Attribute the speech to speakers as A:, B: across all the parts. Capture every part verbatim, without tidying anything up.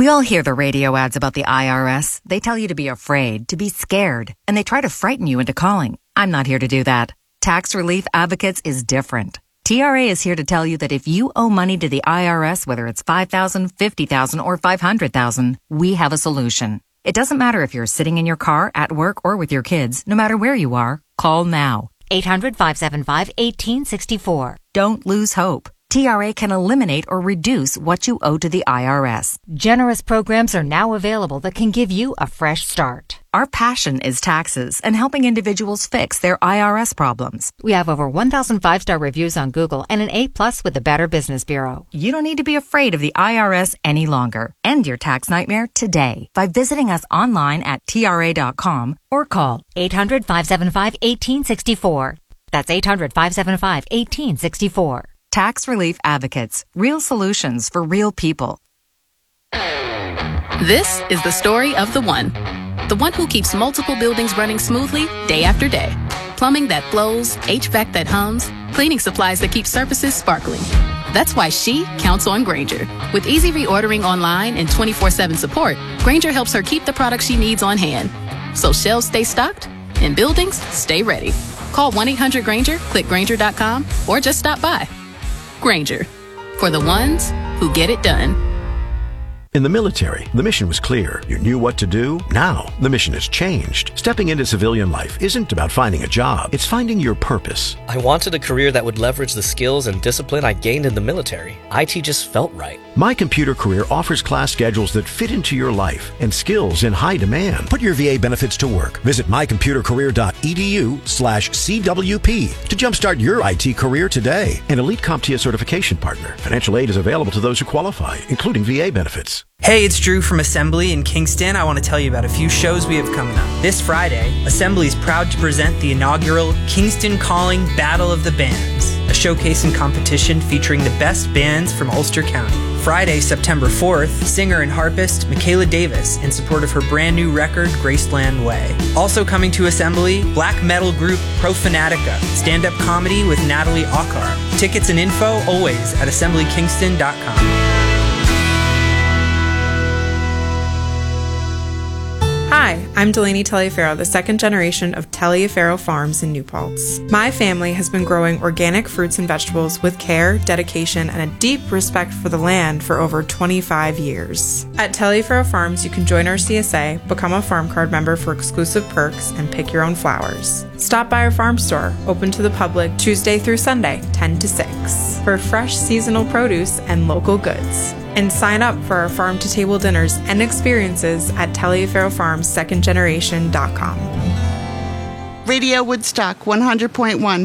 A: We all hear the radio ads about the I R S. They tell you to be afraid, to be scared, and they try to frighten you into calling. I'm not here to do that. Tax Relief Advocates is different. T R A is here to tell you that if you owe money to the I R S, whether it's five thousand dollars, fifty thousand dollars, or five hundred thousand dollars, we have a solution. It doesn't matter if you're sitting in your car, at work, or with your kids. No matter where you are, call now.
B: eight hundred, five seven five, one eight six four.
A: Don't lose hope. T R A can eliminate or reduce what you owe to the I R S.
B: Generous programs are now available that can give you a fresh start.
A: Our passion is taxes and helping individuals fix their I R S problems.
B: We have over one thousand five-star reviews on Google and an A plus with the Better Business Bureau.
A: You don't need to be afraid of the I R S any longer. End your tax nightmare today by visiting us online at T R A dot com or call
B: eight hundred, five seven five, one eight six four. That's eight hundred, five seven five, one eight six four.
A: Tax Relief Advocates. Real solutions for real people.
C: This is the story of the one. The one who keeps multiple buildings running smoothly day after day. Plumbing that flows, H V A C that hums, cleaning supplies that keep surfaces sparkling. That's why she counts on Grainger. With easy reordering online and twenty-four seven support, Grainger helps her keep the products she needs on hand. So shelves stay stocked and buildings stay ready. Call one eight hundred Grainger, click Grainger dot com, or just stop by. Grainger, for the ones who get it done.
D: In the military, the mission was clear. You knew what to do. Now, the mission has changed. Stepping into civilian life isn't about finding a job. It's finding your purpose.
E: I wanted a career that would leverage the skills and discipline I gained in the military. I T just felt right.
D: My Computer Career offers class schedules that fit into your life and skills in high demand. Put your V A benefits to work. Visit my computer career dot e d u slash C W P to jumpstart your I T career today. An Elite CompTIA certification partner. Financial aid is available to those who qualify, including V A benefits.
F: Hey, it's Drew from Assembly in Kingston. I want to tell you about a few shows we have coming up. This Friday, Assembly is proud to present the inaugural Kingston Calling Battle of the Bands, a showcase and competition featuring the best bands from Ulster County. Friday, September fourth, singer and harpist Michaela Davis in support of her brand new record, Graceland Way. Also coming to Assembly, black metal group Profanatica, stand-up comedy with Natalie Ockar. Tickets and info always at assembly kingston dot com.
G: Hi, I'm Delaney Taliaferro, the second generation of Taliaferro Farms in New Paltz. My family has been growing organic fruits and vegetables with care, dedication, and a deep respect for the land for over twenty-five years. At Taliaferro Farms, you can join our C S A, become a farm card member for exclusive perks, and pick your own flowers. Stop by our farm store, open to the public Tuesday through Sunday, ten to six, for fresh seasonal produce and local goods. And sign up for our farm-to-table dinners and experiences at Taliaferro Farms second generation dot com.
H: Radio Woodstock one hundred point one.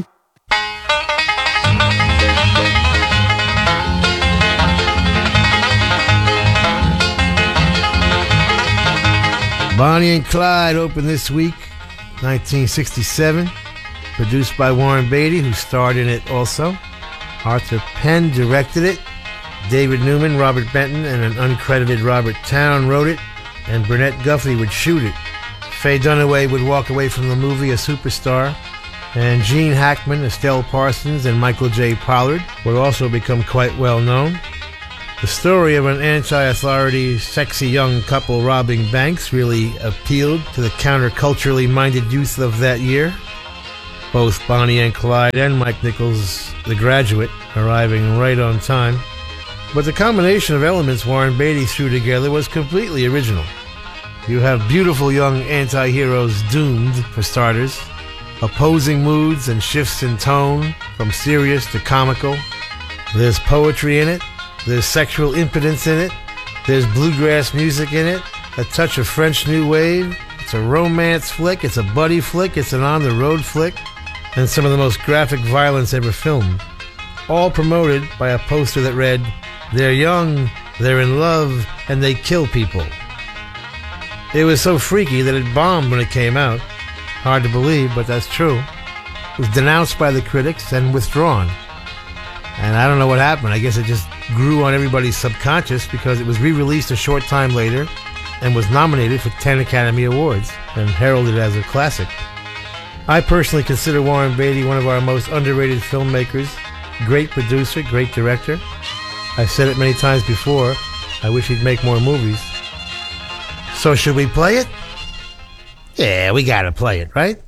I: Bonnie and Clyde opened this week, nineteen sixty-seven, produced by Warren Beatty, who starred in it also. Arthur Penn directed it. David Newman, Robert Benton, and an uncredited Robert Town wrote it, and Burnett Guffey would shoot it. Faye Dunaway would walk away from the movie a superstar, and Gene Hackman, Estelle Parsons, and Michael J. Pollard would also become quite well known. The story of an anti-authority, sexy young couple robbing banks really appealed to the counterculturally minded youth of that year. Both Bonnie and Clyde and Mike Nichols, The Graduate, arriving right on time. But the combination of elements Warren Beatty threw together was completely original. You have beautiful young anti-heroes doomed, for starters, opposing moods and shifts in tone, from serious to comical. There's poetry in it, there's sexual impotence in it, there's bluegrass music in it, a touch of French New Wave. It's a romance flick, it's a buddy flick, it's an on-the-road flick, and some of the most graphic violence ever filmed. All promoted by a poster that read, "They're young, they're in love, and they kill people." It was so freaky that it bombed when it came out. Hard to believe, but that's true. It was denounced by the critics and withdrawn. And I don't know what happened. I guess it just grew on everybody's subconscious because it was re-released a short time later and was nominated for ten Academy Awards and heralded as a classic. I personally consider Warren Beatty one of our most underrated filmmakers. Great producer, great director. I've said it many times before, I wish he'd make more movies. So should we play it? Yeah, we gotta play it, right?